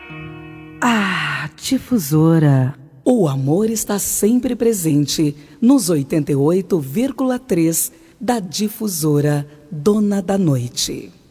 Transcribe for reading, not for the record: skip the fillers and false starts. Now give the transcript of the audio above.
Ah, Difusora. O amor está sempre presente nos 88,3 da Difusora, Dona da Noite.